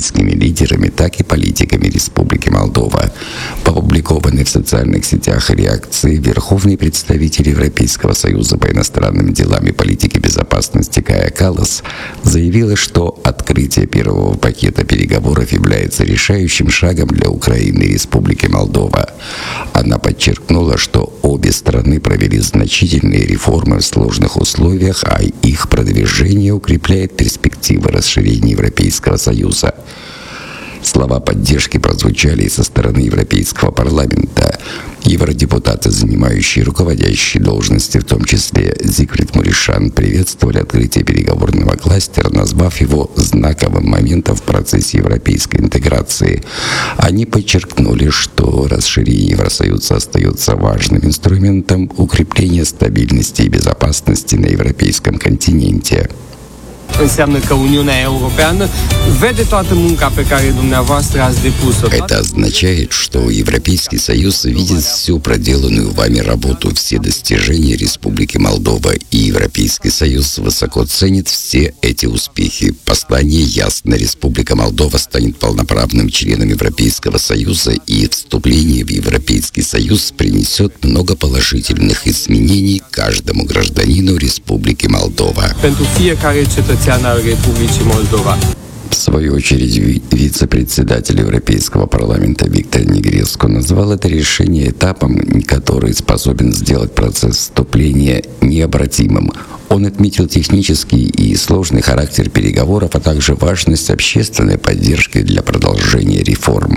европейскими лидерами, так и политиками Республики Молдова. По опубликованной в социальных сетях реакции, верховный представитель Европейского союза по иностранным делам и политике безопасности Кая Каллас заявила, что открытие первого пакета переговоров является решающим шагом для Украины и Республики Молдова. Она подчеркнула, что обе страны провели значительные реформы в сложных условиях, а их продвижение укрепляет перспективы расширения Европейского Союза. Слова поддержки прозвучали и со стороны Европейского парламента. Евродепутаты, занимающие руководящие должности, в том числе Зигфрид Муришан, приветствовали открытие переговорного кластера, назвав его знаковым моментом в процессе европейской интеграции. Они подчеркнули, что расширение Евросоюза остается важным инструментом укрепления стабильности и безопасности на европейском континенте. Înseamnă că Uniunea Europeană vede toată munca pe care dumneavoastră ați depus-o. Это означает, что Европейский Союз видит всю проделанную вами работу, все достижения Республики Молдова, и Европейский Союз высоко ценит все эти успехи. Послание ясно: Республика Молдова станет полноправным членом Европейского Союза, и вступление в Европейский Союз принесет много положительных изменений каждому гражданину Республики Молдова. Pentru fiecare cetățean al Republicii Moldova. В свою очередь, вице-председатель Европейского парламента Виктор Негреску назвал это решение этапом, который способен сделать процесс вступления необратимым. Он отметил технический и сложный характер переговоров, а также важность общественной поддержки для продолжения реформ.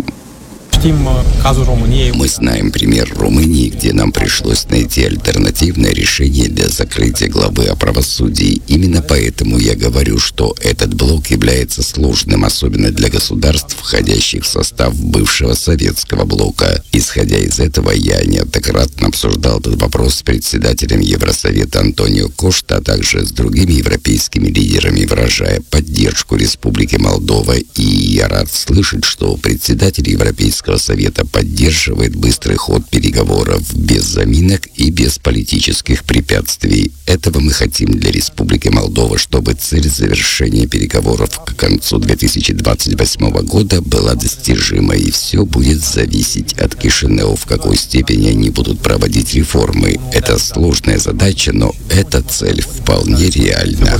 Мы знаем пример Румынии, где нам пришлось найти альтернативное решение для закрытия главы о правосудии. Именно поэтому я говорю, что этот блок является сложным, особенно для государств, входящих в состав бывшего советского блока. Исходя из этого, я неоднократно обсуждал этот вопрос с председателем Евросовета Антонио Кошта, а также с другими европейскими лидерами, выражая поддержку Республики Молдова. И я рад слышать, что председатель Европейского Совета поддерживает быстрый ход переговоров без заминок и без политических препятствий. Этого мы хотим для Республики Молдова, чтобы цель завершения переговоров к концу 2028 года была достижима, и все будет зависеть от Кишинеу, в какой степени они будут проводить реформы. Это сложная задача, но эта цель вполне реальна.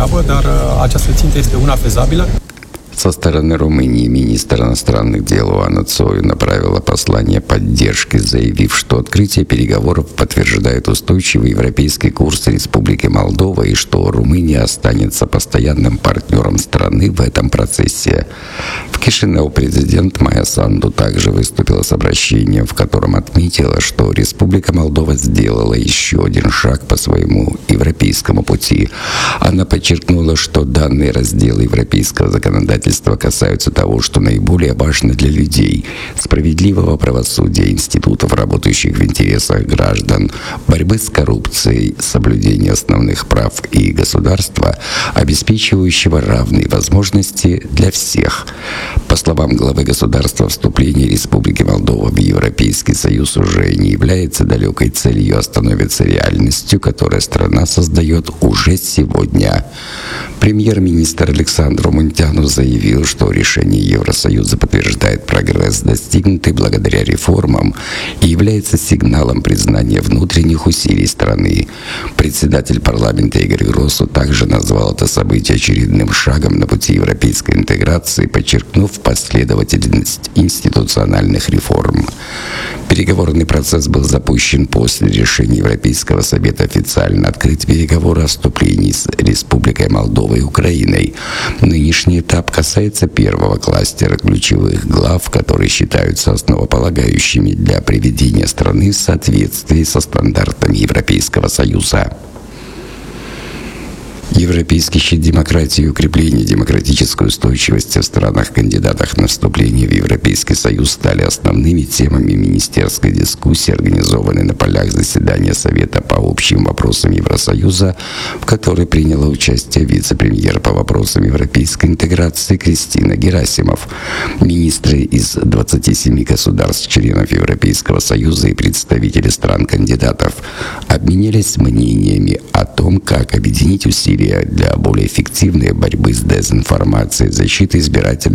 Со стороны Румынии министр иностранных дел Оана Цою направила послание поддержки, заявив, что открытие переговоров подтверждает устойчивый европейский курс Республики Молдова и что Румыния останется постоянным партнером страны в этом процессе. В Кишинеу президент Майя Санду также выступила с обращением, в котором отметила, что Республика Молдова сделала еще один шаг по своему европейскому пути. Она подчеркнула, что данные разделы европейского законодательства касаются того, что наиболее важно для людей: справедливого правосудия, институтов, работающих в интересах граждан, борьбы с коррупцией, соблюдения основных прав и государства, обеспечивающего равные возможности для всех. По словам главы государства, вступление Республики Молдова в Европейский Союз уже не является далекой целью, а становится реальностью, которую страна создает уже сегодня. Премьер-министр Александр Мунтяну заявил, что решение Евросоюза подтверждает прогресс, достигнутый благодаря реформам, и является сигналом признания внутренних усилий страны. Председатель парламента Игорь Гросу также назвал это событие очередным шагом на пути европейской интеграции, подчеркнув последовательность институциональных реформ. Переговорный процесс был запущен после решения Европейского Совета официально открыть переговоры о вступлении с Республикой Молдова и Украиной. Нынешний этап касается первого кластера ключевых глав, которые считаются основополагающими для приведения страны в соответствии со стандартами Европейского Союза. Европейский щит демократии и укрепление демократической устойчивости в странах-кандидатах на вступление в Европейский Союз стали основными темами министерской дискуссии, организованной на полях заседания Совета по общим вопросам Евросоюза, в которой приняла участие вице-премьер по вопросам европейской интеграции Кристина Герасимов. Министры из 27 государств-членов Европейского Союза и представители стран-кандидатов обменялись мнениями о том, как объединить усилия для более эффективной борьбы с дезинформацией, защиты избирательных